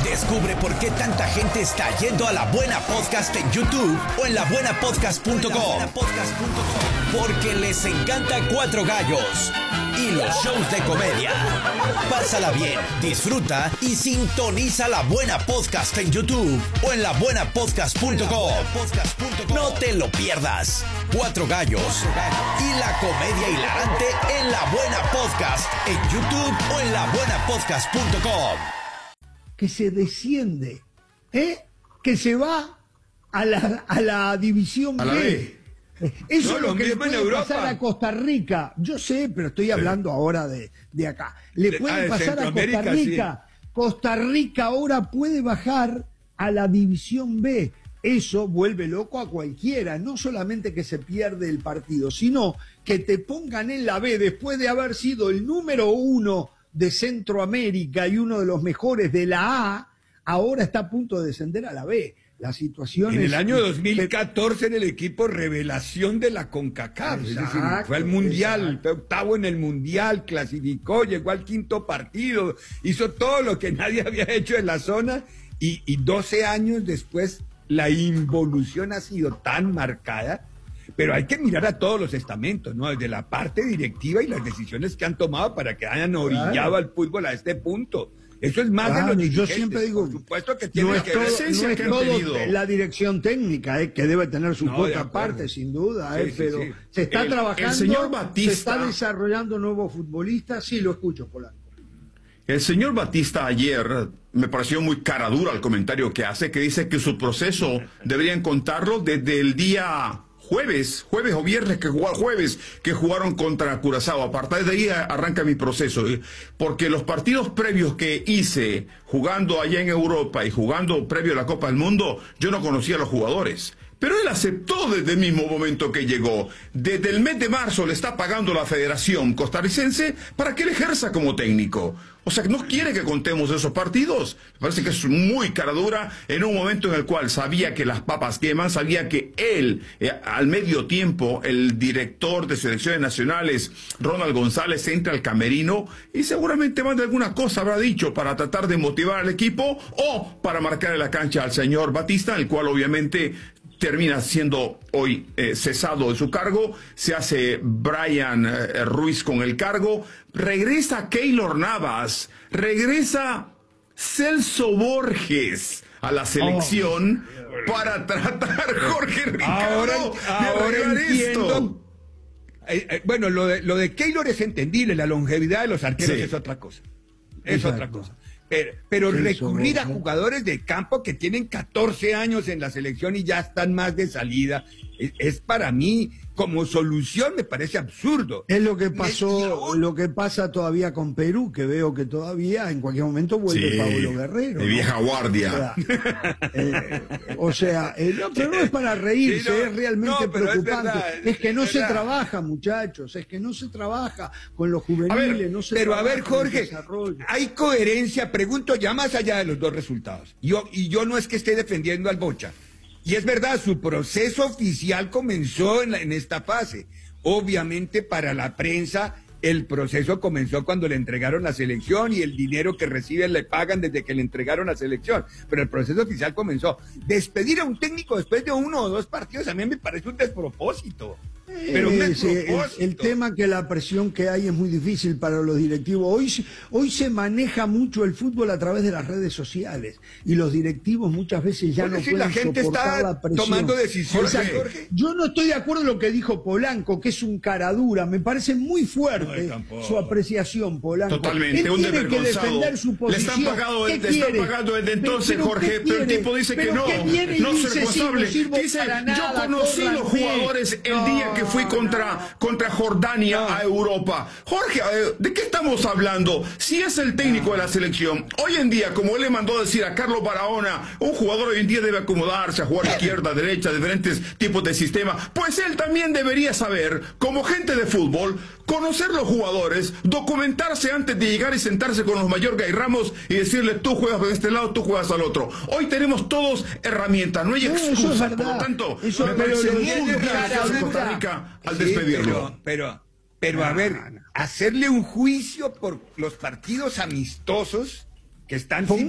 Descubre por qué tanta gente está yendo a La Buena Podcast en YouTube o en labuenapodcast.com. Porque les encanta Cuatro Gallos y los shows de comedia. Pásala bien, disfruta y sintoniza La Buena Podcast en YouTube o en labuenapodcast.com. No te lo pierdas. Cuatro Gallos y la comedia hilarante en La Buena Podcast en YouTube o en labuenapodcast.com. Que se desciende, que se va a la división B. Eso es lo que le puede pasar a Costa Rica. Yo sé, pero estoy hablando ahora de acá. Le puede pasar a Costa Rica. Sí. Costa Rica ahora puede bajar a la división B. Eso vuelve loco a cualquiera. No solamente que se pierde el partido, sino que te pongan en la B después de haber sido el número 1 de Centroamérica y uno de los mejores de la A, ahora está a punto de descender a la B. La situación en el año 2014 en el equipo revelación de la CONCACAF, es decir, fue al Mundial, fue octavo en el Mundial, clasificó, llegó al quinto partido, hizo todo lo que nadie había hecho en la zona y 12 años después la involución ha sido tan marcada. Pero hay que mirar a todos los estamentos, ¿no? Desde la parte directiva y las decisiones que han tomado para que hayan orillado al fútbol a este punto. Eso es más de lo que yo siempre digo, por supuesto que tiene no es todo la dirección técnica, que debe tener su cuota parte, sin duda, pero se está trabajando, el señor Batista, se está desarrollando nuevos futbolistas. Sí, lo escucho, Polanco. El señor Batista ayer me pareció muy cara dura el comentario que hace, que dice que su proceso deberían contarlo desde el día jueves o viernes, que jugaron contra Curazao. A partir de ahí arranca mi proceso, porque los partidos previos que hice jugando allá en Europa y jugando previo a la Copa del Mundo, yo no conocía a los jugadores. Pero él aceptó desde el mismo momento que llegó. Desde el mes de marzo le está pagando la Federación Costarricense para que él ejerza como técnico. O sea, no quiere que contemos esos partidos. Me parece que es muy cara dura en un momento en el cual sabía que las papas queman, sabía que él, al medio tiempo, el director de selecciones nacionales, Ronald González, entra al camerino y seguramente más de alguna cosa habrá dicho para tratar de motivar al equipo o para marcar en la cancha al señor Batista, el cual obviamente termina siendo hoy cesado de su cargo, se hace Brian Ruiz con el cargo, regresa Keylor Navas, regresa Celso Borges a la selección para tratar, Jorge Ricardo, ahora entiendo. Bueno, lo de Keylor es entendible, la longevidad de los arqueros es otra cosa. Es otra cosa. Pero recurrir a jugadores de campo que tienen 14 años en la selección y ya están más de salida, es para mí, como solución, me parece absurdo. Es lo que pasó, lo que pasa todavía con Perú, que veo que todavía en cualquier momento vuelve Pablo Guerrero. De vieja guardia. Pero no es para reírse, es realmente preocupante. Es que no se trabaja, muchachos, es que no se trabaja con los juveniles, no se trabaja. Pero a ver, Jorge, hay coherencia, pregunto ya más allá de los dos resultados. Yo no es que esté defendiendo al Bocha. Y es verdad, su proceso oficial comenzó en esta fase. Obviamente para la prensa el proceso comenzó cuando le entregaron la selección y el dinero que reciben le pagan desde que le entregaron la selección. Pero el proceso oficial comenzó. Despedir a un técnico después de 1 o 2 partidos a mí me parece un despropósito. Pero el tema que la presión que hay es muy difícil para los directivos. Hoy se maneja mucho el fútbol a través de las redes sociales y los directivos muchas veces ya no pueden la gente soportar está la presión. Tomando decisiones. Jorge. Yo no estoy de acuerdo en lo que dijo Polanco, que es un cara dura. Me parece muy fuerte su apreciación, Polanco. Totalmente, él un tiene que defender su posición. Le están pagando desde entonces, Jorge, pero el tipo dice que no es responsable. Dice, yo conocí los jugadores el día que fui contra Jordania a Europa. Jorge, ¿de qué estamos hablando? Si es el técnico de la selección, hoy en día, como él le mandó a decir a Carlos Barahona, un jugador hoy en día debe acomodarse a jugar izquierda, derecha, diferentes tipos de sistema, pues él también debería saber, como gente de fútbol, conocer los jugadores, documentarse antes de llegar y sentarse con los Mayorga y Ramos y decirle, tú juegas de este lado, tú juegas al otro. Hoy tenemos todos herramientas, no hay excusa, por lo tanto, me parece muy bien Costa Rica al despedirlo. Pero a ver, hacerle un juicio por los partidos amistosos que están